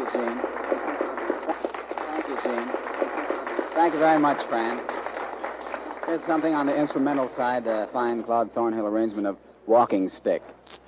Gene. Thank you, Gene. Thank you very much, Fran. Here's something on the instrumental side, a fine Claude Thornhill arrangement of Walking Stick.